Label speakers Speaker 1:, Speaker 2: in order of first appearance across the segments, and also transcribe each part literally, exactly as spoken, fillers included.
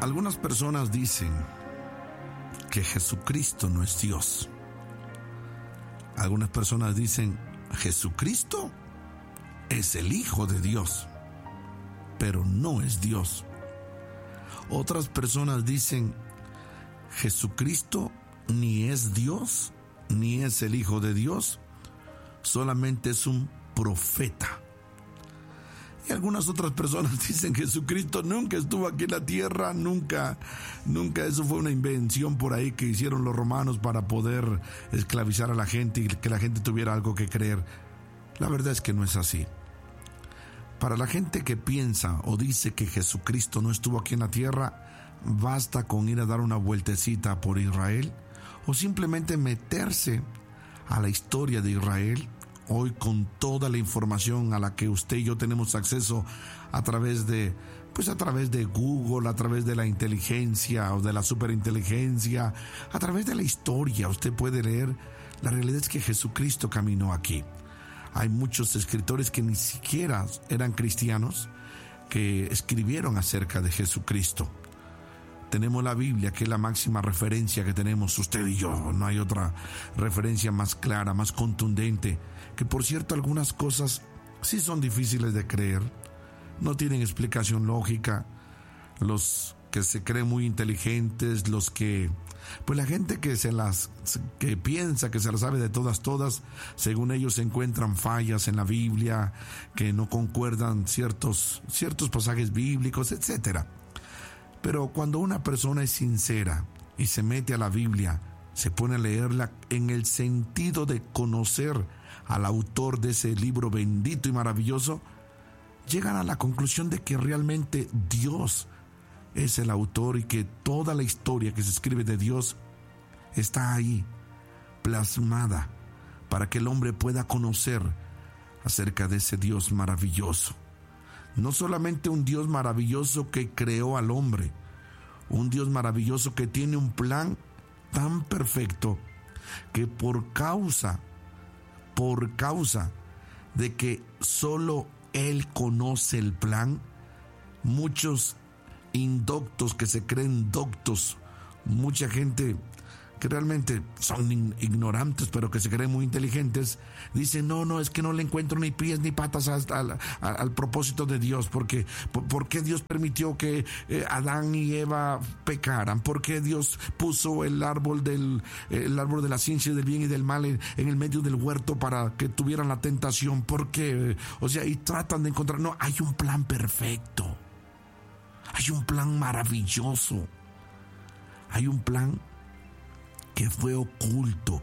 Speaker 1: Algunas personas dicen que Jesucristo no es Dios. Algunas personas dicen, Jesucristo es el Hijo de Dios, pero no es Dios. Otras personas dicen, Jesucristo ni es Dios, ni es el Hijo de Dios, solamente es un profeta. Y algunas otras personas dicen que Jesucristo nunca estuvo aquí en la tierra, nunca, nunca, eso fue una invención por ahí que hicieron los romanos para poder esclavizar a la gente y que la gente tuviera algo que creer. La verdad es que no es así. Para la gente que piensa o dice que Jesucristo no estuvo aquí en la tierra, basta con ir a dar una vueltecita por Israel o simplemente meterse a la historia de Israel. Hoy, con toda la información a la que usted y yo tenemos acceso a través de, pues a través de Google, a través de la inteligencia o de la superinteligencia, a través de la historia, usted puede leer. La realidad es que Jesucristo caminó aquí. Hay muchos escritores que ni siquiera eran cristianos que escribieron acerca de Jesucristo. Tenemos la Biblia, que es la máxima referencia que tenemos usted y yo. No hay otra referencia más clara, más contundente. Que por cierto, algunas cosas sí son difíciles de creer. No tienen explicación lógica. Los que se creen muy inteligentes, los que... Pues la gente que se las... que piensa que se las sabe de todas, todas, según ellos encuentran fallas en la Biblia, que no concuerdan ciertos, ciertos pasajes bíblicos, etcétera. Pero cuando una persona es sincera y se mete a la Biblia, se pone a leerla en el sentido de conocer al autor de ese libro bendito y maravilloso, llegan a la conclusión de que realmente Dios es el autor y que toda la historia que se escribe de Dios está ahí, plasmada, para que el hombre pueda conocer acerca de ese Dios maravilloso. No solamente un Dios maravilloso que creó al hombre, un Dios maravilloso que tiene un plan tan perfecto que por causa, por causa de que solo Él conoce el plan, muchos indoctos que se creen doctos, mucha gente que realmente son ignorantes pero que se creen muy inteligentes, dicen no, no, es que no le encuentro ni pies ni patas hasta al, al, al propósito de Dios, porque por, ¿por qué Dios permitió que eh, Adán y Eva pecaran? ¿Por qué Dios puso el árbol del el árbol de la ciencia del bien y del mal en, en el medio del huerto para que tuvieran la tentación? ¿Por qué? O sea, y tratan de encontrar, no, hay un plan perfecto, hay un plan maravilloso, hay un plan que fue oculto,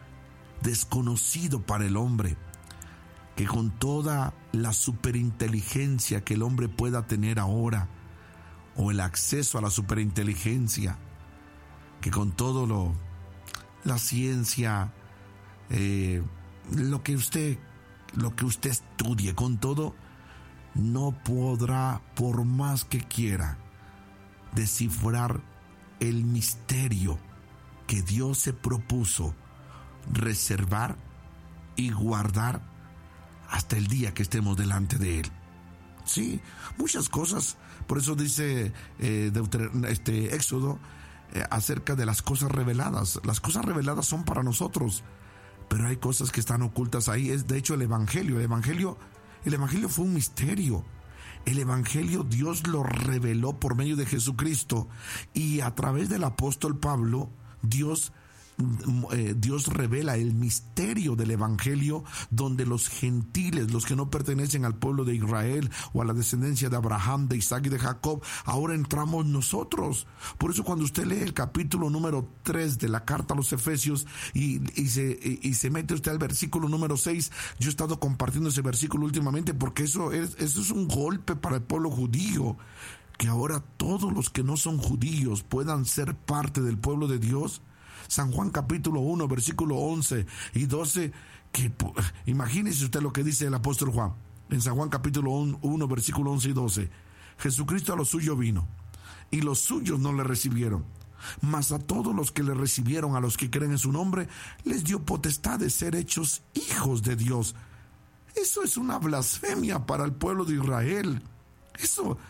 Speaker 1: desconocido para el hombre, que con toda la superinteligencia que el hombre pueda tener ahora, o el acceso a la superinteligencia, que con todo lo, la ciencia, eh, lo que usted, lo que usted estudie, con todo, no podrá, por más que quiera, descifrar el misterio que Dios se propuso reservar y guardar hasta el día que estemos delante de Él. Sí, muchas cosas. Por eso dice eh, Deuter, este, Éxodo eh, acerca de las cosas reveladas. Las cosas reveladas son para nosotros, pero hay cosas que están ocultas ahí. Es de hecho el Evangelio. El Evangelio, el Evangelio fue un misterio. El Evangelio Dios lo reveló por medio de Jesucristo, y a través del apóstol Pablo Dios, eh, Dios revela el misterio del Evangelio, donde los gentiles, los que no pertenecen al pueblo de Israel o a la descendencia de Abraham, de Isaac y de Jacob, ahora entramos nosotros. Por eso cuando usted lee el capítulo número tres de la carta a los Efesios y, y, se, y, y se mete usted al versículo número seis, yo he estado compartiendo ese versículo últimamente porque eso es, eso es un golpe para el pueblo judío. Que ahora todos los que no son judíos puedan ser parte del pueblo de Dios. San Juan capítulo uno, versículo once y doce, que imagínese usted lo que dice el apóstol Juan en San Juan capítulo uno, versículo once y doce. Jesucristo a lo suyo vino, y los suyos no le recibieron, mas a todos los que le recibieron, a los que creen en su nombre, les dio potestad de ser hechos hijos de Dios. Eso es una blasfemia para el pueblo de Israel. Eso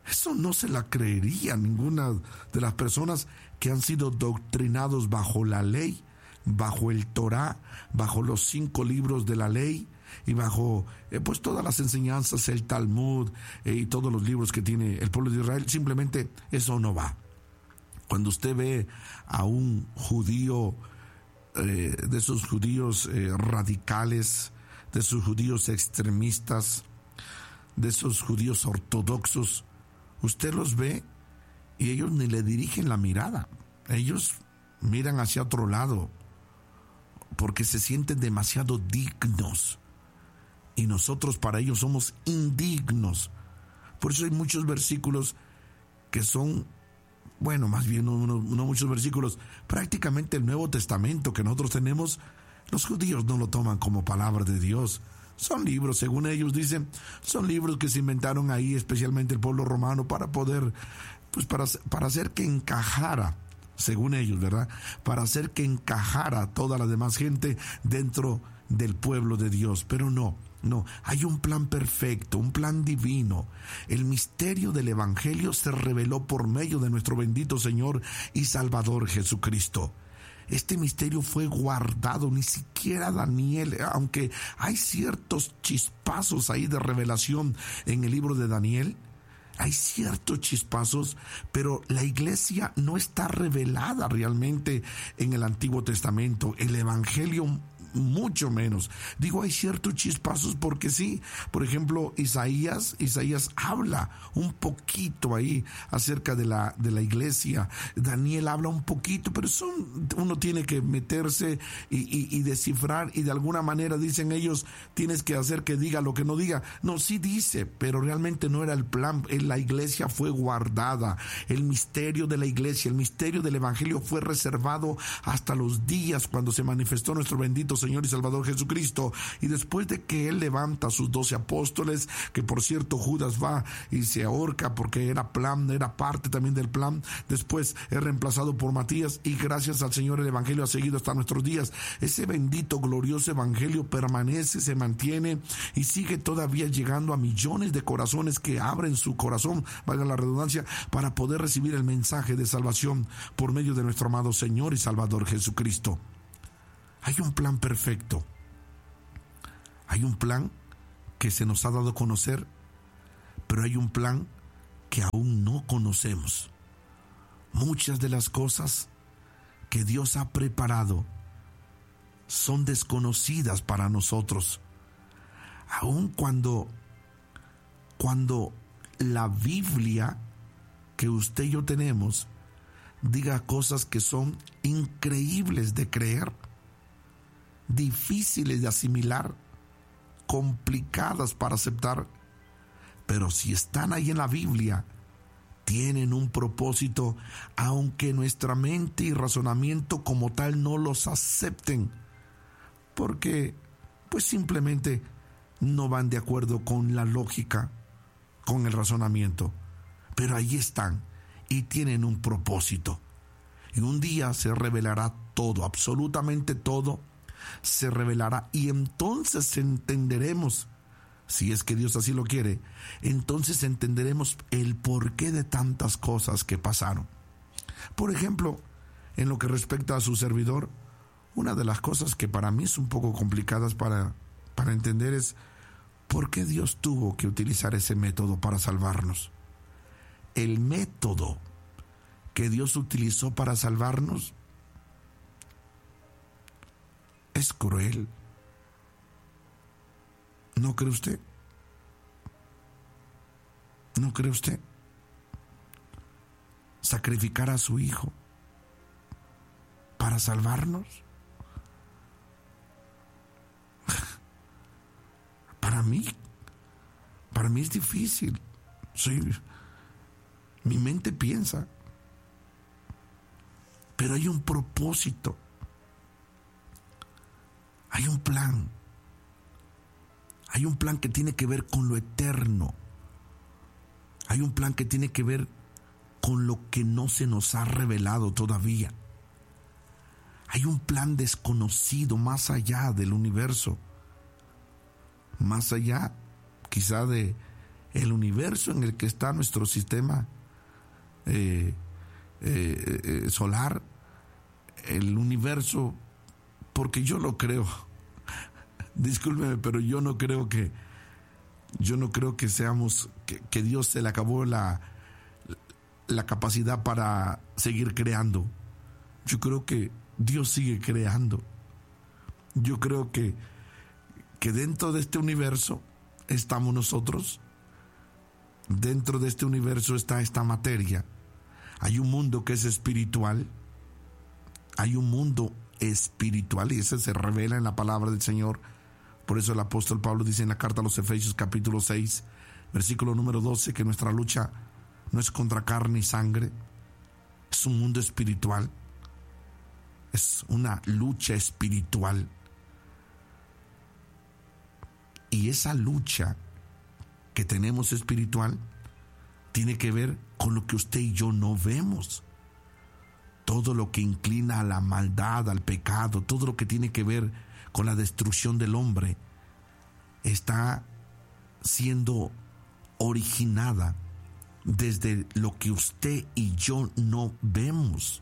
Speaker 1: Eso no se la creería ninguna de las personas que han sido doctrinados bajo la ley, bajo el Torá, bajo los cinco libros de la ley y bajo eh, pues todas las enseñanzas, el Talmud eh, y todos los libros que tiene el pueblo de Israel. Simplemente eso no va. Cuando usted ve a un judío, eh, de esos judíos eh, radicales, de esos judíos extremistas, de esos judíos ortodoxos, usted los ve y ellos ni le dirigen la mirada. Ellos miran hacia otro lado porque se sienten demasiado dignos. Y nosotros para ellos somos indignos. Por eso hay muchos versículos que son, bueno, más bien no, no, no muchos versículos, prácticamente el Nuevo Testamento que nosotros tenemos, los judíos no lo toman como palabra de Dios. Son libros, según ellos dicen, son libros que se inventaron ahí, especialmente el pueblo romano, para poder, pues para, para hacer que encajara, según ellos, ¿verdad? Para hacer que encajara toda la demás gente dentro del pueblo de Dios. Pero no, no, hay un plan perfecto, un plan divino. El misterio del Evangelio se reveló por medio de nuestro bendito Señor y Salvador Jesucristo. Este misterio fue guardado, ni siquiera Daniel, aunque hay ciertos chispazos ahí de revelación en el libro de Daniel, hay ciertos chispazos, pero la iglesia no está revelada realmente en el Antiguo Testamento, el Evangelio mucho menos. Digo, hay ciertos chispazos porque sí, por ejemplo, Isaías, Isaías habla un poquito ahí acerca de la, de la iglesia. Daniel habla un poquito, pero son, uno tiene que meterse y, y, y descifrar, y de alguna manera dicen ellos, tienes que hacer que diga lo que no diga. No, sí dice, pero realmente no era el plan. La iglesia fue guardada. El misterio de la iglesia, el misterio del Evangelio fue reservado hasta los días cuando se manifestó nuestro bendito Señor Señor y Salvador Jesucristo. Y después de que Él levanta a sus doce apóstoles, que por cierto Judas va y se ahorca porque era plan, era parte también del plan, después es reemplazado por Matías, y gracias al Señor el Evangelio ha seguido hasta nuestros días. Ese bendito, glorioso Evangelio permanece, se mantiene y sigue todavía llegando a millones de corazones que abren su corazón, valga la redundancia, para poder recibir el mensaje de salvación por medio de nuestro amado Señor y Salvador Jesucristo. Hay un plan perfecto. Hay un plan que se nos ha dado a conocer, pero hay un plan que aún no conocemos. Muchas de las cosas que Dios ha preparado son desconocidas para nosotros. Aun cuando, cuando la Biblia que usted y yo tenemos diga cosas que son increíbles de creer, difíciles de asimilar, complicadas para aceptar, pero si están ahí en la Biblia, tienen un propósito, aunque nuestra mente y razonamiento como tal no los acepten, porque pues simplemente no van de acuerdo con la lógica, con el razonamiento, pero ahí están y tienen un propósito. Y un día se revelará todo, absolutamente todo se revelará, y entonces entenderemos, si es que Dios así lo quiere, entonces entenderemos el porqué de tantas cosas que pasaron. Por ejemplo, en lo que respecta a su servidor, una de las cosas que para mí es un poco complicadas para, para entender es por qué Dios tuvo que utilizar ese método para salvarnos. El método que Dios utilizó para salvarnos es cruel. ¿No cree usted? ¿No cree usted? Sacrificar a su hijo para salvarnos. Para mí, para mí es difícil. Soy, mi mente piensa, pero hay un propósito. Hay un plan. Hay un plan que tiene que ver con lo eterno. Hay un plan que tiene que ver con lo que no se nos ha revelado todavía. Hay un plan desconocido más allá del universo. Más allá, quizá de el universo en el que está nuestro sistema eh, eh, eh, solar, el universo, porque yo lo creo. Discúlpeme, pero yo no creo que yo no creo que seamos que, que Dios se le acabó la la capacidad para seguir creando. Yo creo que Dios sigue creando. Yo creo que que dentro de este universo estamos nosotros. Dentro de este universo está esta materia. Hay un mundo que es espiritual. Hay un mundo espiritual y ese se revela en la palabra del Señor. Por eso el apóstol Pablo dice en la carta a los Efesios capítulo seis, versículo número doce, que nuestra lucha no es contra carne y sangre, es un mundo espiritual, es una lucha espiritual. Y esa lucha que tenemos espiritual tiene que ver con lo que usted y yo no vemos. Todo lo que inclina a la maldad, al pecado, todo lo que tiene que ver con la destrucción del hombre, está siendo originada desde lo que usted y yo no vemos.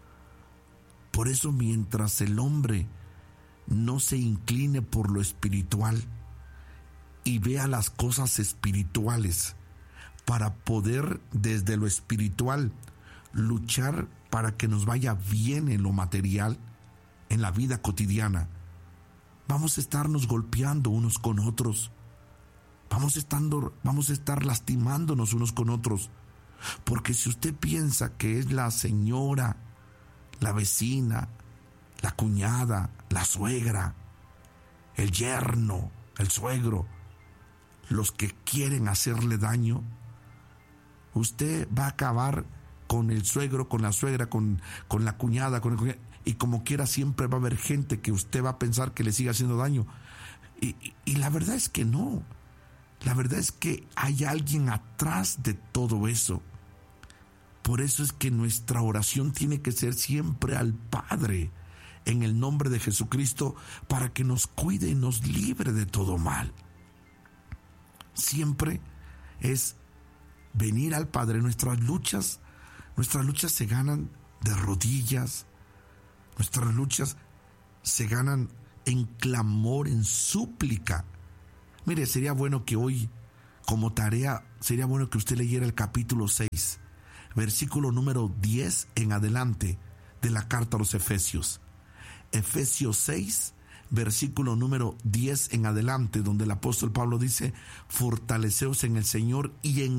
Speaker 1: Por eso, mientras el hombre no se incline por lo espiritual y vea las cosas espirituales para poder desde lo espiritual luchar para que nos vaya bien en lo material, en la vida cotidiana, vamos a estarnos golpeando unos con otros, vamos a, estando, vamos a estar lastimándonos unos con otros, porque si usted piensa que es la señora, la vecina, la cuñada, la suegra, el yerno, el suegro, los que quieren hacerle daño, usted va a acabar con el suegro, con la suegra, con, con la cuñada, con el cuñado, y como quiera siempre va a haber gente que usted va a pensar que le sigue haciendo daño. Y, y, y la verdad es que no. La verdad es que hay alguien atrás de todo eso. Por eso es que nuestra oración tiene que ser siempre al Padre, en el nombre de Jesucristo, para que nos cuide y nos libre de todo mal. Siempre es venir al Padre. Nuestras luchas, nuestras luchas se ganan de rodillas. Nuestras luchas se ganan en clamor, en súplica. Mire, sería bueno que hoy, como tarea, sería bueno que usted leyera el capítulo seis, versículo número diez en adelante de la carta a los Efesios. Efesios seis, versículo número diez en adelante, donde el apóstol Pablo dice: fortaleceos en el Señor y en